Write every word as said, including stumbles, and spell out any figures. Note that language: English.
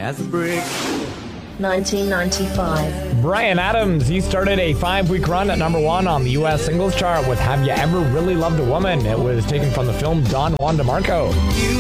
as a brick. nineteen ninety-five. Bryan Adams, he started a five-week run at number one on the U S singles chart with Have You Ever Really Loved a Woman? It was taken from the film Don Juan DeMarco. You